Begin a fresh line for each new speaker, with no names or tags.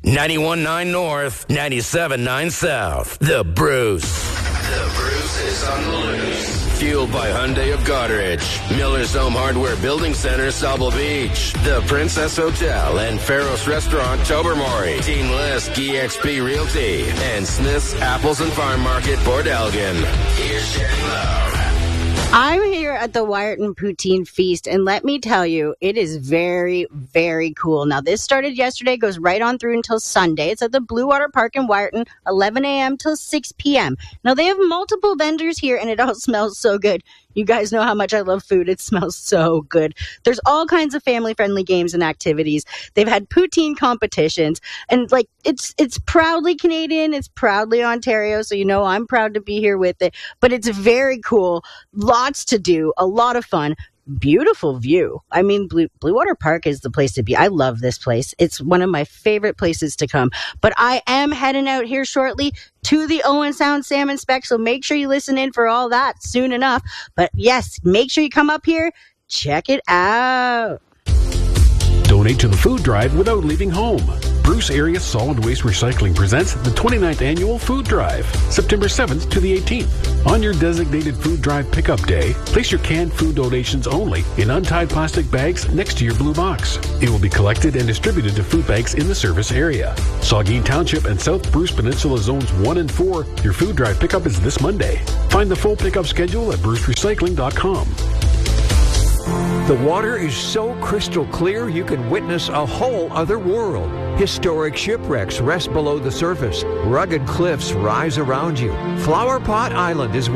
91.9 North, 97.9 South. The Bruce. The Bruce is on the loose. Fueled by Hyundai of Goderich, Miller's Home Hardware Building Center, Sauble Beach, the Princess Hotel and Faros Restaurant, Tobermory, Team List, EXP Realty, and Smith's Apples and Farm Market, Port Elgin. Here's Shannon Lowe.
I'm here at the Wyerton Poutine Feast, and let me tell you, it is very, very cool. Now, this started yesterday, goes right on through until Sunday. It's at the Blue Water Park in Wyerton, 11 a.m. till 6 p.m. Now, they have multiple vendors here, and it all smells so good. You guys know how much I love food. It smells so good. There's all kinds of family-friendly games and activities. They've had poutine competitions, and it's proudly Canadian. It's proudly Ontario, so you know I'm proud to be here with it. But it's very cool. Lots to do. A lot of fun. Beautiful view. I mean, Blue Water Park is the place to be. I love this place. It's one of my favorite places to come. But I am heading out here shortly to the Owen Sound Salmon Spec, so make sure you listen in for all that soon enough. But yes, make sure you come up here. Check it out.
Donate to the food drive without leaving home. Bruce Area Solid Waste Recycling presents the 29th Annual Food Drive, September 7th to the 18th. On your designated food drive pickup day, place your canned food donations only in untied plastic bags next to your blue box. It will be collected and distributed to food banks in the service area. Saugeen Township and South Bruce Peninsula Zones 1 and 4, your food drive pickup is this Monday. Find the full pickup schedule at brucerecycling.com.
The water is so crystal clear you can witness a whole other world. Historic shipwrecks rest below the surface. Rugged cliffs rise around you. Flower Pot Island is